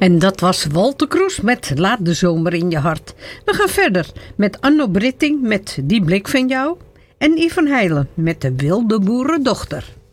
En dat was Walter Kroes met Laat de zomer in je hart. We gaan verder met Anno Britting met Die blik van jou. En Yvonne Heilen met De wilde boerendochter.